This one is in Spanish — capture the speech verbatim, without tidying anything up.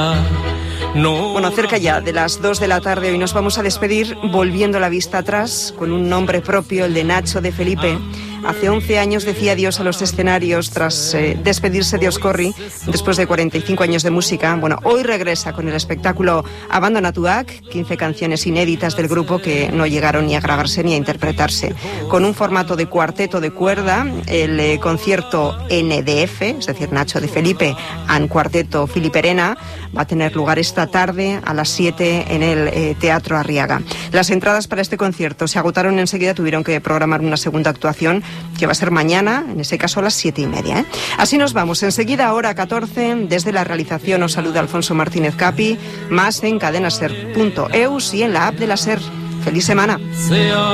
Bueno, cerca ya de las dos de la tarde, hoy nos vamos a despedir volviendo la vista atrás con un nombre propio, el de Nacho de Felipe. Hace once años decía adiós a los escenarios tras eh, despedirse de Oscorri después de cuarenta y cinco años de música. Bueno, hoy regresa con el espectáculo Abandonatuak, quince canciones inéditas del grupo que no llegaron ni a grabarse ni a interpretarse. Con un formato de cuarteto de cuerda, el eh, concierto N D F, es decir, Nacho de Felipe and Cuarteto Filiperena, va a tener lugar esta tarde a las siete en el eh, Teatro Arriaga. Las entradas para este concierto se agotaron enseguida, tuvieron que programar una segunda actuación que va a ser mañana, en ese caso a las siete y media. ¿eh? Así nos vamos. Enseguida, hora catorce, desde la realización os saluda Alfonso Martínez Capi, más en cadenaser punto eus y en la app de la SER. ¡Feliz semana!